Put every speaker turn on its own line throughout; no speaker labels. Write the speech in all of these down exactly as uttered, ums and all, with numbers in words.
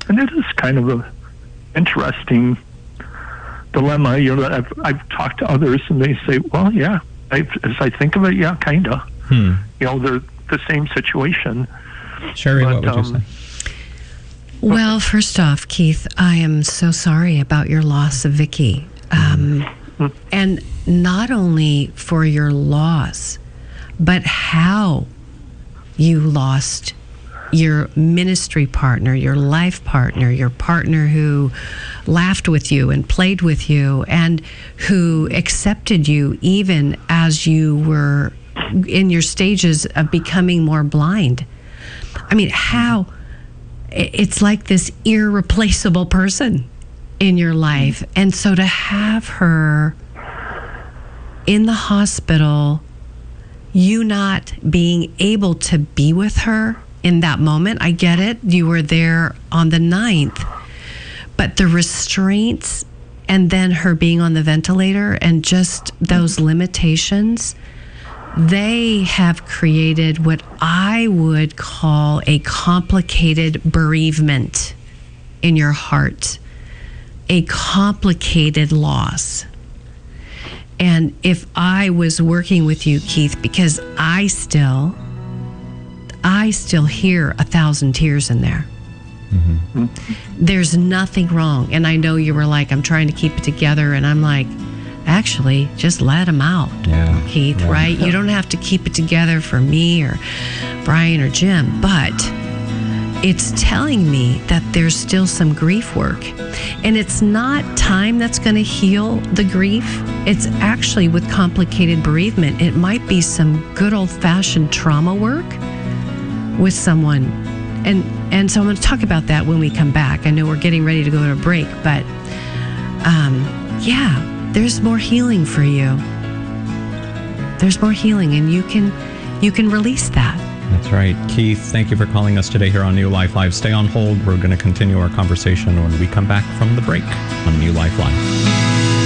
And it is kind of a interesting dilemma. You know, I've, I've talked to others, and they say, well, yeah, I, as I think of it, yeah, kind of.
Hmm.
You know, they're the same situation.
Sherry,
But,
what would
um,
you say?
Well, first off, Keith, I am so sorry about your loss of Vicky. Um, and not only for your loss, but how you lost your ministry partner, your life partner, your partner who laughed with you and played with you and who accepted you even as you were in your stages of becoming more blind. I mean, how... It's like this irreplaceable person in your life. And so to have her in the hospital, you not being able to be with her in that moment, I get it. You were there on the ninth. But the restraints and then her being on the ventilator and just those limitations, they have created what I would call a complicated bereavement in your heart, a complicated loss. And if I was working with you, Keith, because I still, I still hear a thousand tears in there. Mm-hmm. There's nothing wrong. And I know you were like, I'm trying to keep it together. And I'm like, actually, just let them out,
yeah,
Keith,
yeah.
right? You don't have to keep it together for me or Brian or Jim, but it's telling me that there's still some grief work. And it's not time that's going to heal the grief. It's actually with complicated bereavement. It might be some good old-fashioned trauma work with someone. And, and so I'm going to talk about that when we come back. I know we're getting ready to go to a break, but um, yeah, there's more healing for you. There's more healing, and you can you can release that.
That's right. Keith, thank you for calling us today here on New Life Live. Stay on hold. We're going to continue our conversation when we come back from the break on New Life Live.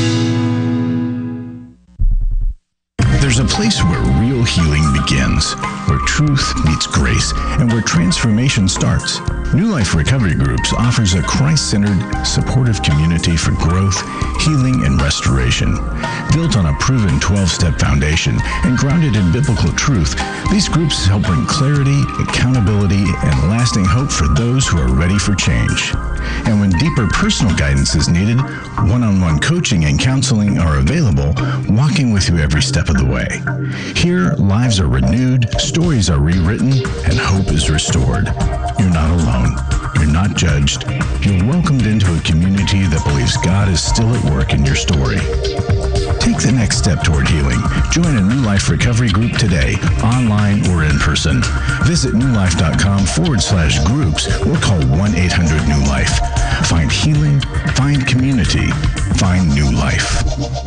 There's a place where real healing begins, where truth meets grace, and where transformation starts. New Life Recovery Groups offers a Christ-centered, supportive community for growth, healing, and restoration. Built on a proven twelve-step foundation and grounded in biblical truth, these groups help bring clarity, accountability, and lasting hope for those who are ready for change. And when deeper personal guidance is needed, one-on-one coaching and counseling are available, walking with you every step of the way. Here, lives are renewed, stories are rewritten, and hope is restored. You're not alone. You're not judged. You're welcomed into a community that believes God is still at work in your story. Take the next step toward healing. Join a New Life Recovery Group today, online or in person. Visit newlife.com forward slash groups or call one eight hundred new life. Find healing, find community, find new life.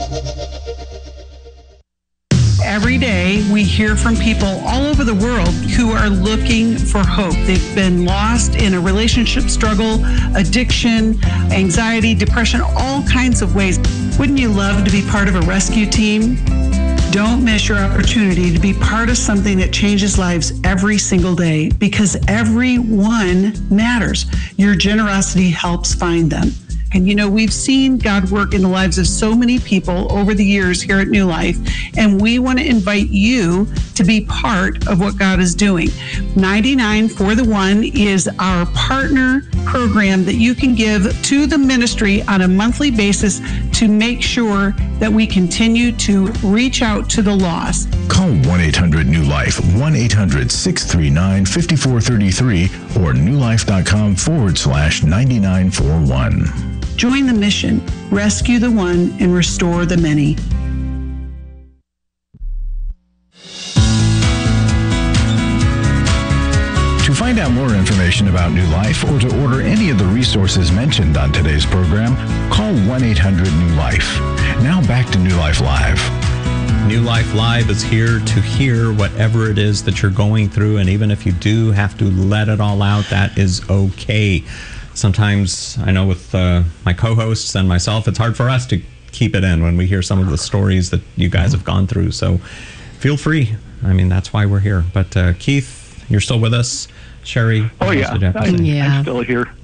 Every day we hear from people all over the world who are looking for hope. They've been lost in a relationship struggle, addiction, anxiety, depression, all kinds of ways. Wouldn't you love to be part of a rescue team? Don't miss your opportunity to be part of something that changes lives every single day, because everyone matters. Your generosity helps find them. And, you know, we've seen God work in the lives of so many people over the years here at New Life, and we want to invite you to be part of what God is doing. ninety-nine for the One is our partner program that you can give to the ministry on a monthly basis to make sure that we continue to reach out to the lost.
Call one eight hundred new life, one eight hundred six three nine five four three three, or newlife.com forward slash 9941.
Join the mission, rescue the one, and restore the many.
To find out more information about New Life or to order any of the resources mentioned on today's program, call one eight hundred new life. Now back to New Life Live.
New Life Live is here to hear whatever it is that you're going through, and even if you do have to let it all out, that is okay. Sometimes, I know with uh, my co-hosts and myself, it's hard for us to keep it in when we hear some of the stories that you guys have gone through. So feel free. I mean, that's why we're here. But uh, Keith, you're still with us. Sherry?
Oh, yeah.
I'm,
yeah.
I'm still here.